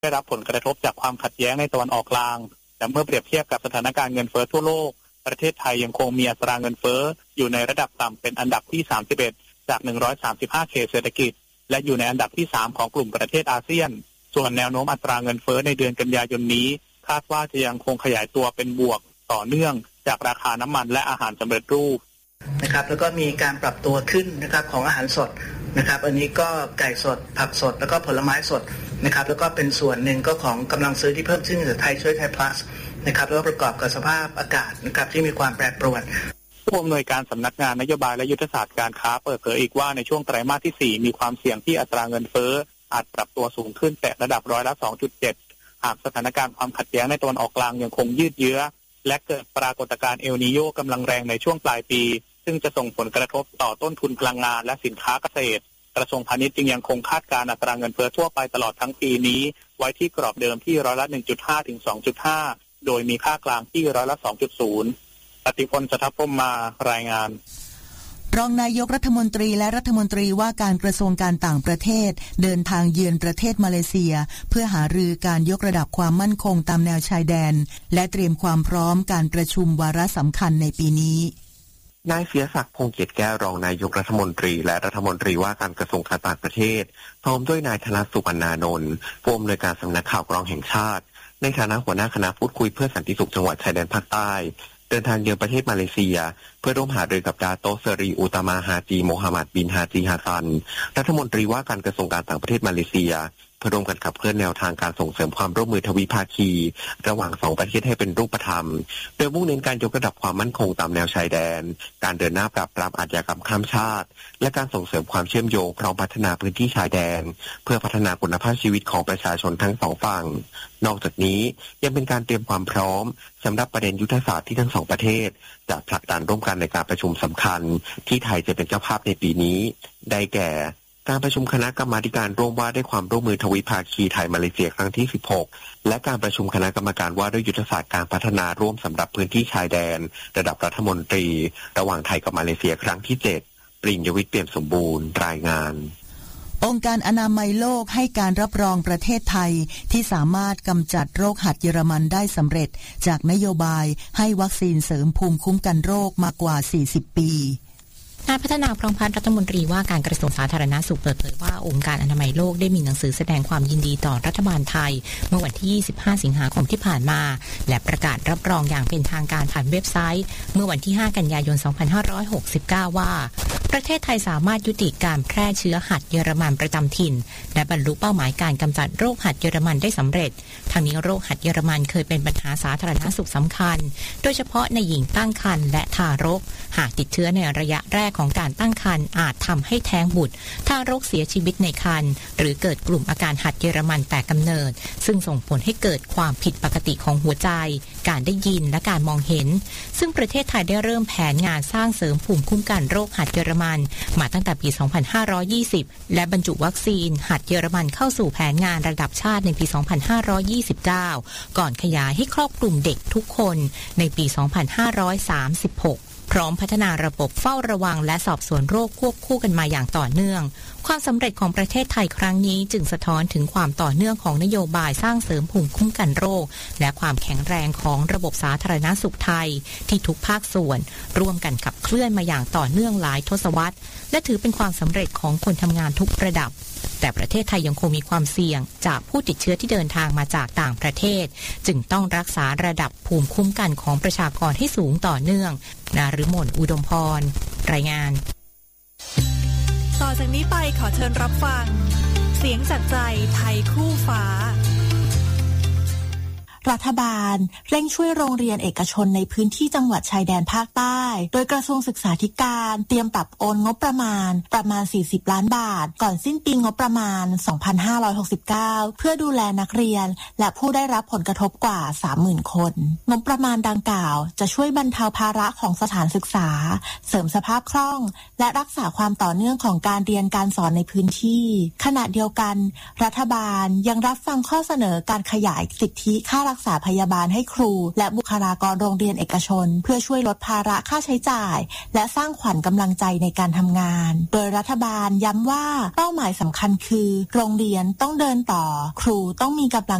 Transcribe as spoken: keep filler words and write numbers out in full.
ได้รับผลกระทบจากความขัดแย้งในตะวันออกกลางแต่เมื่อเปรียบเทียบกับสถานการณ์เงินเฟ้อทั่วโลกประเทศไทยยังคงมีอัตราเงินเฟ้ออยู่ในระดับต่ำเป็นอันดับที่สามสิบเอ็ดจากหนึ่งร้อยสามสิบห้าเขตเศรษฐกิจและอยู่ในอันดับที่สามของกลุ่มประเทศอาเซียนส่วนแนวโน้มอัตราเงินเฟ้อในเดือนกันยายนนี้คาดว่าจะยังคงขยายตัวเป็นบวกต่อเนื่องจากราคาน้ำมันและอาหารสำเร็จรูปนะครับแล้วก็มีการปรับตัวขึ้นนะครับของอาหารสดนะครับอันนี้ก็ไก่สดผักสดแล้วก็ผลไม้สดนะครับแล้วก็เป็นส่วนหนึ่งก็ของกำลังซื้อที่เพิ่มขึ้นจากไทยช่วยไทย plus นะครับแล้วก็ประกอบกับสภาพอากาศนะครับที่มีความแปรปรวนผู้อำนวยการสำนักงานนโยบายและยุทธศาสตร์การค้าเปิดเผยอีกว่าในช่วงไตรมาสที่สี่มีความเสี่ยงที่อัตราเงินเฟ้ออาจปรับตัวสูงขึ้นแต่ระดับร้อยละ สองจุดเจ็ด หากสถานการณ์ความขัดแย้งในตะวันออกกลางยังคงยืดเยื้อและเกิดปรากฏการณ์เอลนีโญกำลังแรงในช่วงปลายปีซึ่งจะส่งผลกระทบต่อต้นทุนพลังงานและสินค้าเกษตรกระทรวงพาณิชย์จึงยังคงคาดการณ์อัตราเงินเฟ้อทั่วไปตลอดทั้งปีนี้ไว้ที่กรอบเดิมที่ร้อยละ หนึ่งจุดห้า ถึง สองจุดห้า โดยมีค่ากลางที่ร้อยละ สองจุดศูนย์ ปฏิพล สทัพพรหมมารายงานรองนายกรัฐมนตรีและรัฐมนตรีว่าการกระทรวงการต่างประเทศเดินทางเยือนประเทศมาเลเซียเพื่อหารือการยกระดับความมั่นคงตามแนวชายแดนและเตรียมความพร้อมการประชุมวาระสำคัญในปีนี้นายเสียศักดิ์พงษ์เกียรติแก้วรองนายกรัฐมนตรีและรัฐมนตรีว่าการกระทรวงการต่างประเทศพร้อมด้วยนายธนสุวรรณานนท์ผู้อำนวยการสำนักข่าวกรองแห่งชาติในฐานะหัวหน้าคณะพูดคุยเพื่อสันติสุขจังหวัดชายแดนภาคใต้เดินทางเยือนประเทศมาเลเซียเพื่อร่วมหารือกับดาโตเซรีอูตามาฮาจีโมฮัมหมัดบินฮาจีฮาซันรัฐมนตรีว่าการกระทรวงการต่างประเทศมาเลเซียเพื่อร่วมกันขับเคลื่อนแนวทางการส่งเสริมความร่วมมือทวิภาคีระหว่างสองประเทศให้เป็นรูปธรรมโดยมุ่งเน้นการยกระดับความมั่นคงตามแนวชายแดนการเดินหน้าปราบปรามอาชญากรรมข้ามชาติและการส่งเสริมความเชื่อมโยงพร้อมพัฒนาพื้นที่ชายแดนเพื่อพัฒนาคุณภาพชีวิตของประชาชนทั้งสองฝั่งนอกจากนี้ยังเป็นการเตรียมความพร้อมสำหรับประเด็นยุทธศาสตร์ที่ทั้งสองประเทศจะผลักดันร่วมกันในการประชุมสำคัญที่ไทยจะเป็นเจ้าภาพในปีนี้ได้แก่การประชุมคณะกรรมาการร่วมว่าด้วยความร่วมมือทวิภาคีไทยมาเลเซียครั้งที่สิบหกและการประชุมคณะกรรมการว่าด้วยยุทธศาสตร์การพัฒนาร่วมสำหรับพื้นที่ชายแดนระดับรัฐมนตรีระหว่างไทยกับมาเลเซียครั้งที่เจ็ดปริญญวิทย์เปี่ยมสมบูรณ์รายงานองค์การอนามัยโลกให้การรับรองประเทศไทยที่สามารถกำจัดโรคหัดเยอรมันได้สำเร็จจากนโยบายให้วัคซีนเสริมภูมิคุ้มกันโรคมากกว่าสี่สิบปีนายพัฒนาพร้อมพัฒน์รัฐมนตรีว่าการกระทรวงสาธารณสุขเปิดเผยว่าองค์การอนามัยโลกได้มีหนังสือแสดงความยินดีต่อรัฐบาลไทยเมื่อวันที่ยี่สิบห้าสิงหาคมที่ผ่านมาและประกาศรับรองอย่างเป็นทางการผ่านเว็บไซต์เมื่อวันที่ห้ากันยายนสองพันห้าร้อยหกสิบเก้าว่าประเทศไทยสามารถยุติการแพร่เชื้อหัดเยอรมันประจำถิ่นและบรรลุเป้าหมายการกำจัดโรคหัดเยอรมันได้สำเร็จทั้งนี้โรคหัดเยอรมันเคยเป็นปัญหาสาธารณสุขสำคัญโดยเฉพาะในหญิงตั้งครรภ์และทารกหากติดเชื้อในระยะแรกของการตั้งครรภ์อาจทำให้แท้งบุตรทารกเสียชีวิตในครรภ์หรือเกิดกลุ่มอาการหัดเยอรมันแต่กำเนิดซึ่งส่งผลให้เกิดความผิดปกติของหัวใจการได้ยินและการมองเห็นซึ่งประเทศไทยได้เริ่มแผนงานสร้างเสริมภูมิคุ้มกันโรคหัดเยอรมันมาตั้งแต่ปีสองพันห้าร้อยยี่สิบและบรรจุวัคซีนหัดเยอรมันเข้าสู่แผนงานระดับชาติในปีสองพันห้าร้อยยี่สิบเก้าก่อนขยายให้ครอบคลุมเด็กทุกคนในปีสองพันห้าร้อยสามสิบหกพร้อมพัฒนาระบบเฝ้าระวังและสอบสวนโรคควบคู่กันมาอย่างต่อเนื่องความสำเร็จของประเทศไทยครั้งนี้จึงสะท้อนถึงความต่อเนื่องของนโยบายสร้างเสริมภูมิคุ้มกันโรคและความแข็งแรงของระบบสาธารณสุขไทยที่ทุกภาคส่วนร่วมกันขับเคลื่อนมาอย่างต่อเนื่องหลายทศวรรษและถือเป็นความสำเร็จของคนทำงานทุกระดับแต่ประเทศไทยยังคงมีความเสี่ยงจากผู้ติดเชื้อที่เดินทางมาจากต่างประเทศจึงต้องรักษาระดับภูมิคุ้มกันของประชากรให้สูงต่อเนื่องนฤมลอุดมพรรายงานต่อจากนี้ไปขอเชิญรับฟังเสียงจากใจไทยคู่ฟ้ารัฐบาลเร่งช่วยโรงเรียนเอกชนในพื้นที่จังหวัดชายแดนภาคใต้โดยกระทรวงศึกษาธิการเตรียมปรับโอนงบประมาณประมาณสี่สิบล้านบาทก่อนสิ้นปีงบประมาณสองพันห้าร้อยหกสิบเก้าเพื่อดูแลนักเรียนและผู้ได้รับผลกระทบกว่า สามหมื่น คนงบประมาณดังกล่าวจะช่วยบรรเทาภาระของสถานศึกษาเสริมสภาพคล่องและรักษาความต่อเนื่องของการเรียนการสอนในพื้นที่ขณะเดียวกันรัฐบาลยังรับฟังข้อเสนอการขยายสิทธิค่ารักษาพยาบาลให้ครูและบุคลากรโรงเรียนเอกชนเพื่อช่วยลดภาระค่าใช้จ่ายและสร้างขวัญกำลังใจในการทำงานโดยรัฐบาลย้ำว่าเป้าหมายสำคัญคือโรงเรียนต้องเดินต่อครูต้องมีกำลัง